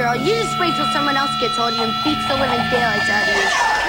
girl. You just wait till someone else gets hold of you and beats the living daylights out of you.